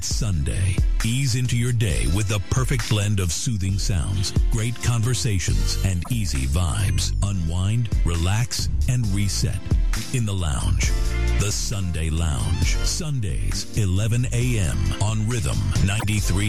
Sunday. Ease into your day with the perfect blend of soothing sounds, great conversations, and easy vibes. Unwind, relax, and reset in the lounge. The Sunday Lounge. Sundays, 11 a.m. on Rhythm 93.